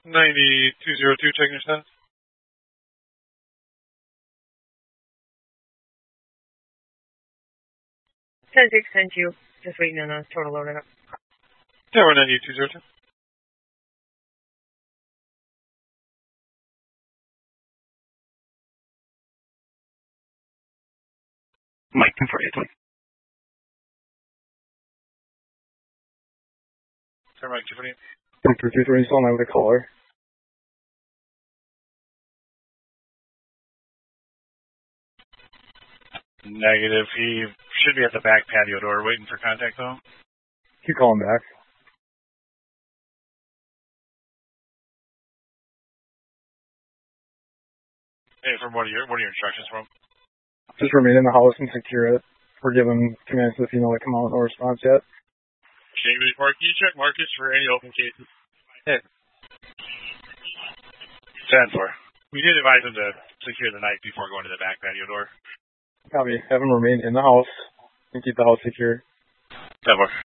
9202, checking your status. 10-6 sent you. Just waiting on a total loading up. Yeah, we're 9202. Mike 248. Sir, Mike 248. Victor 230, still on with a caller. Negative. He should be at the back patio door waiting for contact, though. Keep calling back. Hey, from what are your instructions from? Just remain in the house and secure it. We're giving commands to the female to come out, no response yet. Chamber report. Can you check markets for any open cases? Hey. 10-4. We did advise him to secure the night before going to the back patio door. Copy. Have him remain in the house and keep the house secure. 10-4.